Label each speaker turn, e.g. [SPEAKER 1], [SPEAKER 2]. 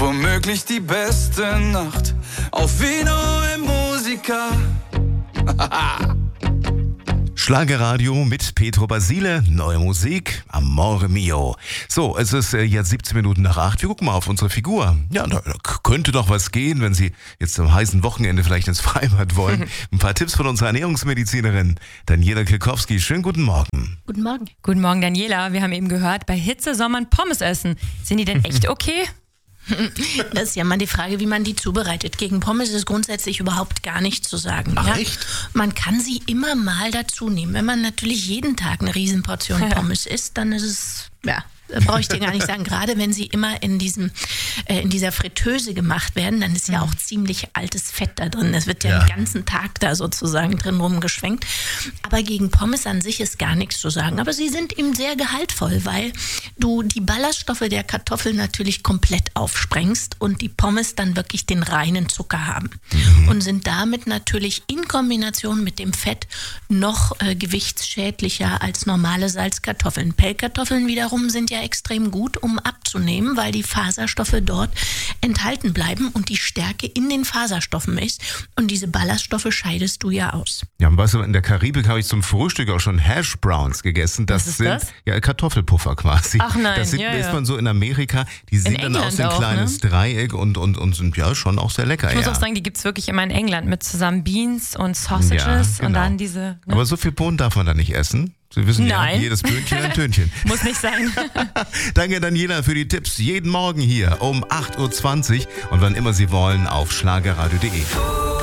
[SPEAKER 1] womöglich die beste Nacht auf Vino e Musica.
[SPEAKER 2] Schlagerradio mit Petro Basile, neue Musik, Amore Mio. So, es ist jetzt 17 Minuten nach 8. Wir gucken mal auf unsere Figur. Ja, da könnte doch was gehen, wenn Sie jetzt am heißen Wochenende vielleicht ins Freibad wollen. Ein paar Tipps von unserer Ernährungsmedizinerin Daniela Kilkowski. Schönen guten Morgen.
[SPEAKER 3] Guten Morgen.
[SPEAKER 4] Guten Morgen, Daniela. Wir haben eben gehört, bei Hitze soll man Pommes essen. Sind die denn echt okay?
[SPEAKER 3] Das ist ja mal die Frage, wie man die zubereitet. Gegen Pommes ist grundsätzlich überhaupt gar nichts zu sagen.
[SPEAKER 2] Ach,
[SPEAKER 3] ja?
[SPEAKER 2] echt?
[SPEAKER 3] Man kann sie immer mal dazu nehmen. Wenn man natürlich jeden Tag eine Riesenportion Pommes isst, dann ist es, brauche ich dir gar nicht sagen. Gerade wenn sie immer in dieser Fritteuse gemacht werden, dann ist ja auch ziemlich altes Fett da drin. Das wird ja den ganzen Tag da sozusagen drin rumgeschwenkt. Aber gegen Pommes an sich ist gar nichts zu sagen. Aber sie sind eben sehr gehaltvoll, weil du die Ballaststoffe der Kartoffeln natürlich komplett aufsprengst und die Pommes dann wirklich den reinen Zucker haben. Und sind damit natürlich in Kombination mit dem Fett noch gewichtsschädlicher als normale Salzkartoffeln. Pellkartoffeln wiederum sind ja extrem gut, um abzunehmen, weil die Faserstoffe dort enthalten bleiben und die Stärke in den Faserstoffen ist. Und diese Ballaststoffe scheidest du ja aus.
[SPEAKER 2] Ja, und weißt du, in der Karibik habe ich zum Frühstück auch schon Hash Browns gegessen.
[SPEAKER 4] Was ist das?
[SPEAKER 2] Ja, Kartoffelpuffer quasi.
[SPEAKER 4] Ach nein,
[SPEAKER 2] das isst man so in Amerika. Die sind dann
[SPEAKER 4] England
[SPEAKER 2] aus ein
[SPEAKER 4] auch,
[SPEAKER 2] kleines Dreieck und sind ja schon auch sehr lecker.
[SPEAKER 4] Ich muss auch sagen, die gibt es wirklich immer in England mit zusammen Beans und Sausages und dann diese... Ne?
[SPEAKER 2] Aber so viel Bohnen darf man da nicht essen. Sie wissen ja, jedes Böhnchen ein Tönchen.
[SPEAKER 4] Muss nicht sein.
[SPEAKER 2] Danke, Daniela, für die Tipps. Jeden Morgen hier um 8.20 Uhr und wann immer Sie wollen auf schlagerradio.de.